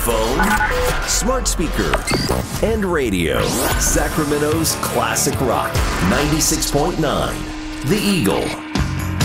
phone, smart speaker, and radio. Sacramento's classic rock, 96.9, The Eagle.